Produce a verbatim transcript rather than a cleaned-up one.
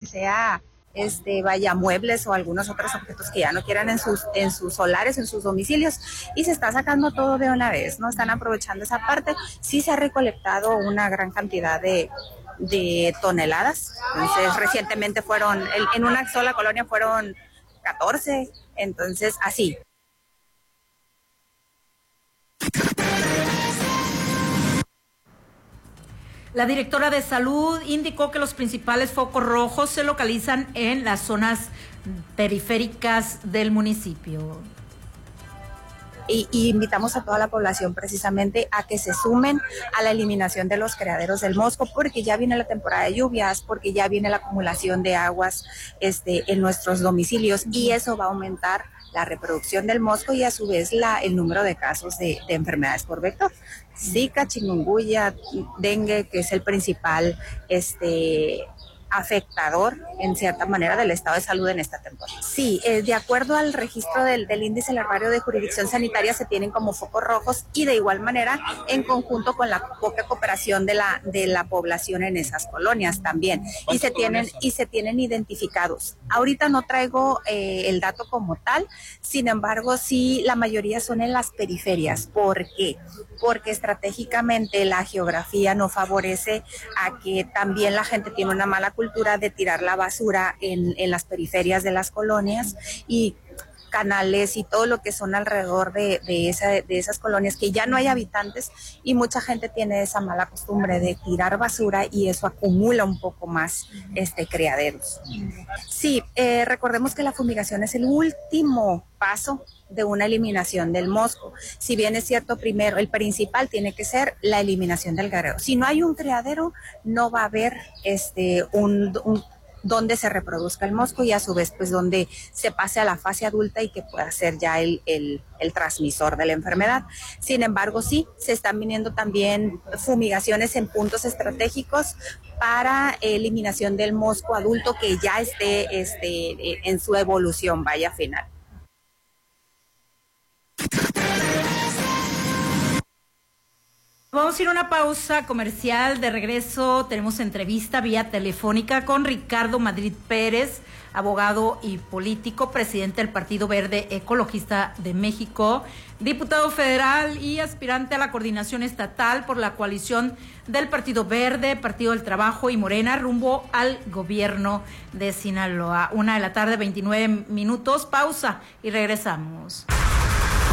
sea este vaya muebles o algunos otros objetos que ya no quieran en sus en sus solares, en sus domicilios, y se está sacando todo de una vez, ¿no? Están aprovechando esa parte. Sí se ha recolectado una gran cantidad de de toneladas. Entonces, recientemente fueron en, en una sola colonia fueron catorce, entonces así. La directora de Salud indicó que los principales focos rojos se localizan en las zonas periféricas del municipio. Y, y invitamos a toda la población precisamente a que se sumen a la eliminación de los criaderos del mosco, porque ya viene la temporada de lluvias, porque ya viene la acumulación de aguas este, en nuestros domicilios, y eso va a aumentar la reproducción del mosco y a su vez la, el número de casos de, de enfermedades por vector. Zika, chikungunya, dengue, que es el principal este, afectador en cierta manera del estado de salud en esta temporada. Sí, eh, de acuerdo al registro del, del índice larvario de jurisdicción sanitaria se tienen como focos rojos, y de igual manera en conjunto con la poca cooperación de la de la población en esas colonias también, y se tienen y se tienen identificados. Ahorita no traigo eh, el dato como tal, sin embargo sí la mayoría son en las periferias. ¿Por qué? Porque estratégicamente la geografía no favorece a que también la gente tiene una mala cultura de tirar la basura en, en las periferias de las colonias, y canales y todo lo que son alrededor de, de, esa, de esas colonias que ya no hay habitantes, y mucha gente tiene esa mala costumbre de tirar basura y eso acumula un poco más este criaderos. Sí, eh, recordemos que la fumigación es el último paso de una eliminación del mosco. Si bien es cierto, primero el principal tiene que ser la eliminación del criadero. Si no hay un criadero, no va a haber este un, un donde se reproduzca el mosco, y a su vez pues donde se pase a la fase adulta y que pueda ser ya el, el, el transmisor de la enfermedad. Sin embargo, sí, se están viniendo también fumigaciones en puntos estratégicos para eliminación del mosco adulto que ya esté este, en su evolución vaya final. Vamos a ir a una pausa comercial. De regreso tenemos entrevista vía telefónica con Ricardo Madrid Pérez, abogado y político, presidente del Partido Verde Ecologista de México, diputado federal y aspirante a la coordinación estatal por la coalición del Partido Verde, Partido del Trabajo y Morena rumbo al gobierno de Sinaloa. Una de la tarde, veintinueve minutos, pausa y regresamos.